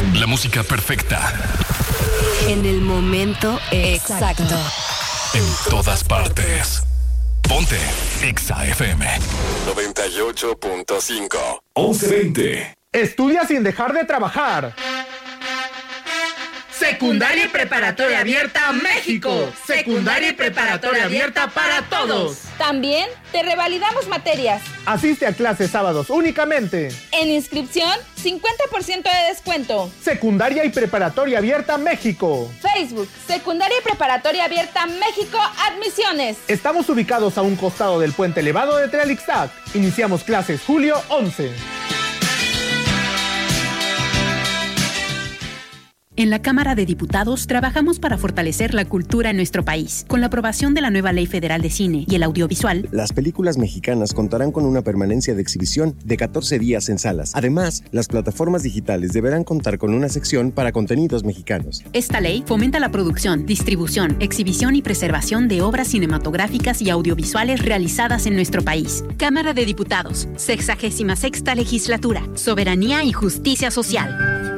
La música perfecta. En el momento exacto. En todas partes. Ponte Exa FM 98.5. 11:20. Estudia sin dejar de trabajar. Secundaria y Preparatoria Abierta México. Secundaria y Preparatoria Abierta para todos. También te revalidamos materias. Asiste a clases sábados únicamente. En inscripción, 50% de descuento. Secundaria y Preparatoria Abierta México. Facebook, Secundaria y Preparatoria Abierta México, admisiones. Estamos ubicados a un costado del puente elevado de Tlalixtac. Iniciamos clases julio 11. En la Cámara de Diputados trabajamos para fortalecer la cultura en nuestro país. Con la aprobación de la nueva Ley Federal de Cine y el Audiovisual, las películas mexicanas contarán con una permanencia de exhibición de 14 días en salas. Además, las plataformas digitales deberán contar con una sección para contenidos mexicanos. Esta ley fomenta la producción, distribución, exhibición y preservación de obras cinematográficas y audiovisuales realizadas en nuestro país. Cámara de Diputados, 66ª Legislatura, Soberanía y Justicia Social.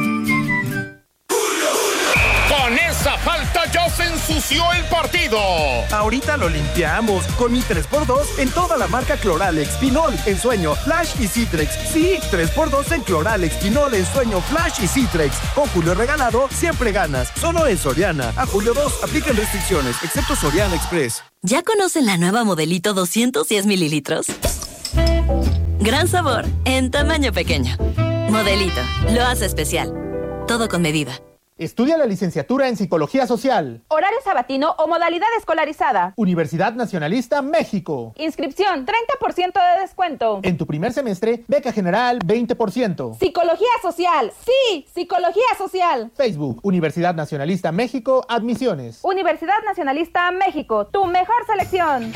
Con esa falta ya se ensució el partido. Ahorita lo limpiamos con mi 3x2 en toda la marca Cloralex, Pinol, Ensueño, Flash y Citrex. Sí, 3x2 en Cloralex, Pinol, Ensueño, Flash y Citrex. Con Julio regalado, siempre ganas. Solo en Soriana. A julio 2, aplican restricciones, excepto Soriana Express. ¿Ya conocen la nueva Modelito 210 mililitros? Gran sabor, en tamaño pequeño. Modelito, lo hace especial. Todo con medida. Estudia la licenciatura en Psicología Social. Horario sabatino o modalidad escolarizada. Universidad Nacionalista México. Inscripción, 30% de descuento. En tu primer semestre, beca general 20%. Psicología Social. Sí, Psicología Social. Facebook, Universidad Nacionalista México, admisiones. Universidad Nacionalista México, tu mejor selección.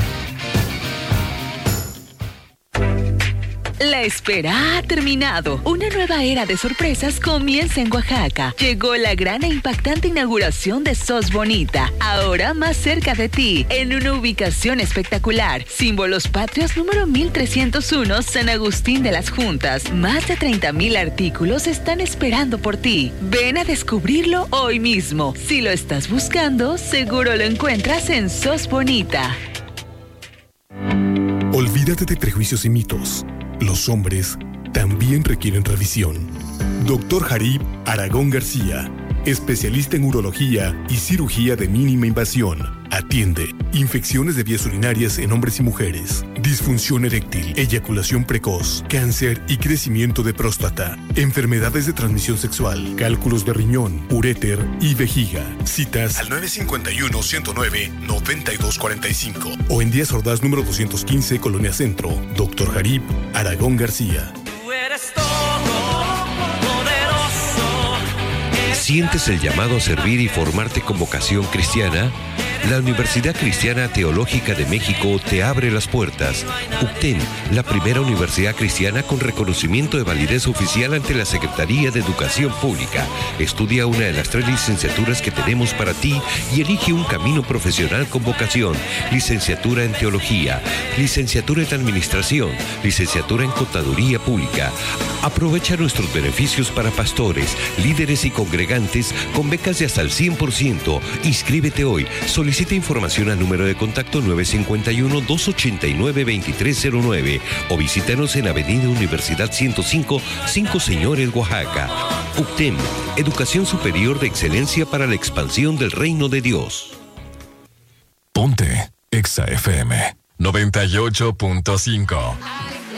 La espera ha terminado. Una nueva era de sorpresas comienza en Oaxaca. Llegó la gran e impactante inauguración de SOS Bonita, ahora más cerca de ti, en una ubicación espectacular. Símbolos Patrios número 1301, San Agustín de las Juntas. Más de 30,000 artículos están esperando por ti. Ven a descubrirlo hoy mismo. Si lo estás buscando, seguro lo encuentras en SOS Bonita. Olvídate de prejuicios y mitos. Los hombres también requieren revisión. Dr. Harib Aragón García, especialista en urología y cirugía de mínima invasión. Atiende infecciones de vías urinarias en hombres y mujeres, disfunción eréctil, eyaculación precoz, cáncer y crecimiento de próstata, enfermedades de transmisión sexual, cálculos de riñón, uréter y vejiga. Citas al 951-109-9245 o en Díaz Ordaz número 215, Colonia Centro. Dr. Harib Aragón García. Tú eres todo poderoso. ¿Sientes el llamado a servir y formarte con vocación cristiana? La Universidad Cristiana Teológica de México te abre las puertas. UCTEM, la primera universidad cristiana con reconocimiento de validez oficial ante la Secretaría de Educación Pública. Estudia una de las 3 licenciaturas que tenemos para ti y elige un camino profesional con vocación. Licenciatura en Teología, licenciatura en Administración, licenciatura en Contaduría Pública. Aprovecha nuestros beneficios para pastores, líderes y congregantes con becas de hasta el 100%. Inscríbete hoy. Solicita información al número de contacto 951-289-2309 o visítanos en Avenida Universidad 105, 5 Señores, Oaxaca. UCTEM, Educación Superior de Excelencia para la Expansión del Reino de Dios. Ponte Exa FM 98.5.